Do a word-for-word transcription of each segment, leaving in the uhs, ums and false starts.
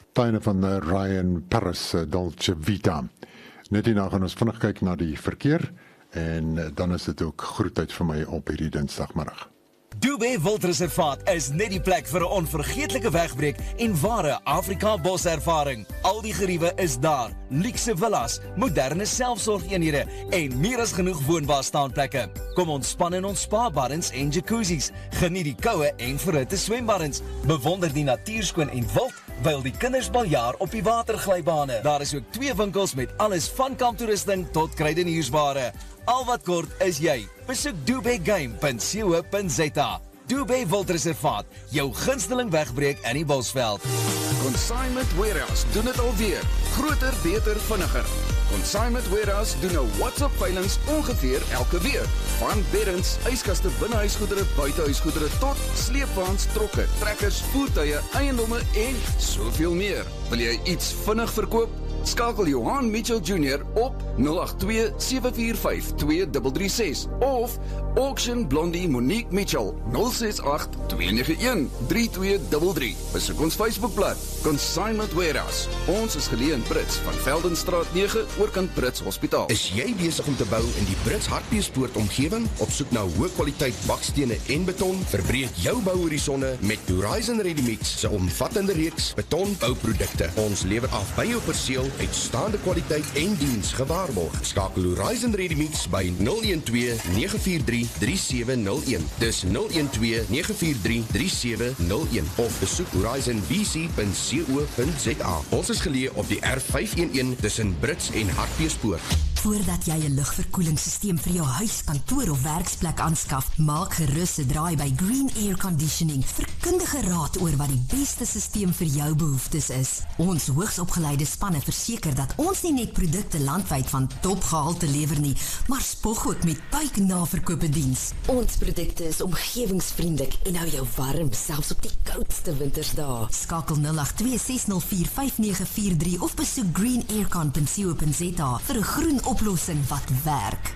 Tuine van uh, Ryan Paris, uh, Dolce Vita. Net hierna gaan ons vinnig kyk na die verkeer en uh, dan is dit ook groetheid vir my op hierdie dinsdagmiddag. Dubé Wildreservaat is net die plek vir 'n onvergeetlike wegbreek en ware Afrika boservaring. Al die geriewe is daar, luukse villas, moderne selfsorgeenhede en meer as genoeg woonbare staanplekke. Kom ontspan in ons spa-baddens en jacuzzis, geniet die koue en verhitte swembaddens, bewonder die natuurskoon en wild, wyl die kinders baljaar op die waterglybane. Daar is ook twee winkels met alles van kamptoerusting tot kruideniersware. Al wat kort is jy. Besoek dubé game punt co punt za. Dubé Wildreservaat, jou gunsteling wegbreek in die Bosveld. Consignment Warehouse doen dit alweer. Groter, beter, vinniger. Consignment Warehouse doen nou WhatsApp veilings ongeveer elke week. Van beddens, yskaste, binnehuisgoedere, buitehuisgoedere tot sleepwaens, trokke, trekkers, voertuie, eiendomme en soveel meer. Wil jy iets vinnig verkoop? Skakel Johan Mitchell Junior op nul agt twee sewe vier vyf twee drie drie ses of Auction Blondie Monique Mitchell nul ses agt twee nege een drie twee drie drie. Besoek ons Facebookblad Consignment Warehouse. Ons is geleë in Brits van Veldenstraat nege oorkant Brits Hospitaal. Is jy besig om te bou in die Brits Hartbeespoort omgewing? Op soek na hoë kwaliteit bakstene en beton? Verbreek jou bouhorisonne met Horizon Ready Mix se omvattende reeks betonbouprodukte. Ons lewer af by jou perseel uitstaande kwaliteit en diens gewaarborg. Skakel Horizon Ready Mix by nul een twee nege vier drie drie sewe nul een. Dis nul een twee nege vier drie drie sewe nul een of besoek horizon b c punt co punt za. Ons is geleë op die R vyf een een tussen Brits en Hartbeespoort. Voordat jy 'n lugverkoelingsstelsel vir jou huis, kantoor of werksplek aanskaf, maak gerus 'n draai by Green Air Conditioning vir kundige raad oor wat die beste stelsel vir jou behoeftes is. Ons hoogsopgeleide spanne verseker dat ons nie net produkte landwyd van topgehalte lewer nie, maar spog ook met buiknaverkope diens. Ons produkte is omgewingsvriendelik en hou jou warm selfs op die koudste wintersdae. Skakel nul agt twee ses nul vier vyf nege vier drie of besoek green aircon punt co punt za vir 'n groen oplossing wat werk.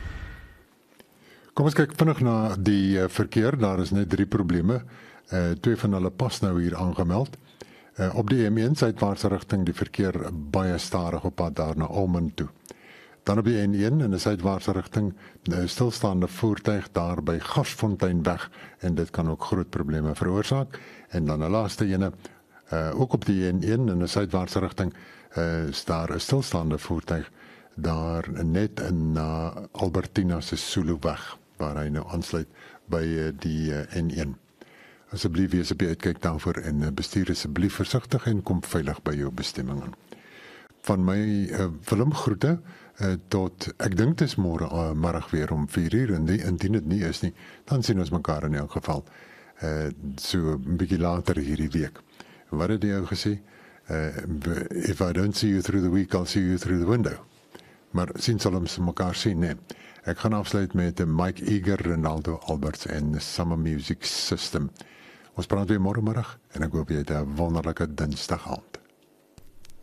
Kom ons kyk vinnig na die uh, verkeer. Daar is net drie probleme. Uh, twee van hulle pas nou hier aangemeld. Uh, op die M een suidwaartse rigting die verkeer baie stadig op pad daar na Almond toe. Dan op die N een in die suidwaartse rigting 'n stilstaande voertuig daar by Gasfonteinweg en dit kan ook groot probleme veroorsaak. En dan 'n laaste ene uh, ook op die N een in die suidwaartse rigting uh, is daar 'n stilstaande voertuig daar net in na uh, Albertina se Suleweg waar hy nou aansluit by uh, die uh, N een. Asseblief wees op die uitkyk daarvoor en uh, bestuur asseblief versigtig en kom veilig by jou bestemming aan. Van my uh, Willem groete uh, tot ek dink dit is môre uh, middag weer om vier uur en die, indien dit nie is nie, dan sien ons mekaar in elk geval uh, so 'n bietjie later hierdie week. Wat het jy gesê? Uh, if I don't see you through the week, I'll see you through the window. Maar sien sal ons mekaar sien, nee. Ek gaan afsluit met Mike Eager, Ronaldo Alberts en Summer Music System. Ons praat weer môre middag en ek hoop jy het 'n wonderlike Dinsdag aand.